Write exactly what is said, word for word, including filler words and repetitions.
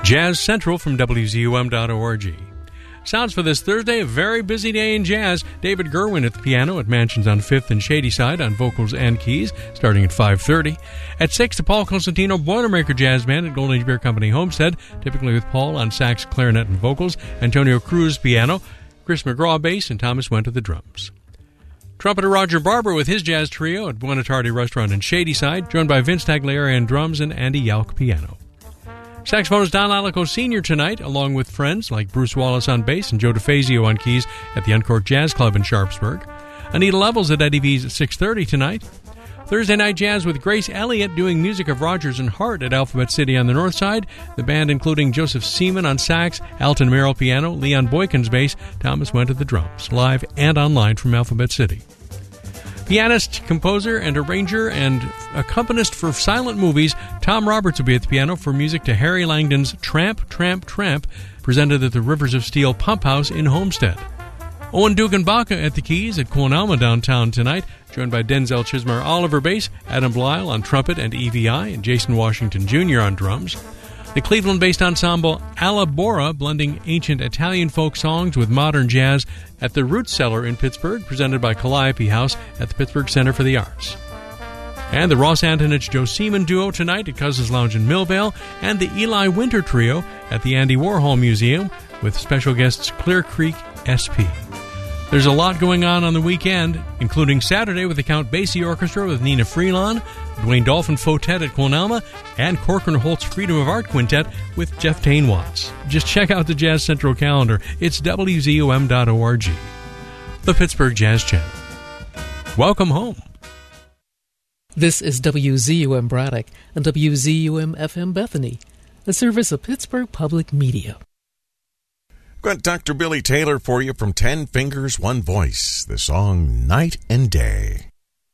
Jazz Central from W Z U M dot org. Sounds for this Thursday, a very busy day in jazz. David Gerwin at the piano at Mansions on fifth and Shadyside on vocals and keys, starting at five thirty. At six, the Paul Costantino Boilermaker Jazz Band at Golden Age Beer Company Homestead, typically with Paul on sax, clarinet, and vocals, Antonio Cruz piano, Chris McGraw bass, and Thomas Went at the drums. Trumpeter Roger Barber with his jazz trio at Buena Tarde Restaurant in Shadyside, joined by Vince Tagliari on drums and Andy Yalk piano. Saxophonist Don Alico Senior tonight, along with friends like Bruce Wallace on bass and Joe DeFazio on keys at the Uncorked Jazz Club in Sharpsburg. Anita Levels at Eddie V's at six thirty tonight. Thursday night jazz with Grace Elliott doing music of Rogers and Hart at Alphabet City on the north side. The band including Joseph Seaman on sax, Alton Merrill piano, Leon Boykins bass, Thomas Went at the drums, live and online from Alphabet City. Pianist, composer, and arranger, and accompanist for silent movies, Tom Roberts will be at the piano for music to Harry Langdon's Tramp, Tramp, Tramp, presented at the Rivers of Steel Pump House in Homestead. Owen Dugan-Baca at the keys at Quonalma downtown tonight, joined by Denzel Chismar Oliver bass, Adam Blyle on trumpet and E V I, and Jason Washington Junior on drums. The Cleveland-based ensemble Alla Bora, blending ancient Italian folk songs with modern jazz at the Root Cellar in Pittsburgh, presented by Calliope House at the Pittsburgh Center for the Arts. And the Ross Antonich Joe Seaman duo tonight at Cousins Lounge in Millvale, and the Eli Winter Trio at the Andy Warhol Museum with special guests Clear Creek S P. There's a lot going on on the weekend, including Saturday with the Count Basie Orchestra with Nina Freelon, Dwayne Dolphin Fotet at Quonalma, and Corcoran Holt's Freedom of Art Quintet with Jeff Tain Watts. Just check out the Jazz Central calendar. It's W Z U M dot org. The Pittsburgh Jazz Channel. Welcome home. This is W Z U M Braddock and W Z U M F M Bethany, a service of Pittsburgh Public Media. Got Doctor Billy Taylor for you from Ten Fingers, One Voice, the song Night and Day.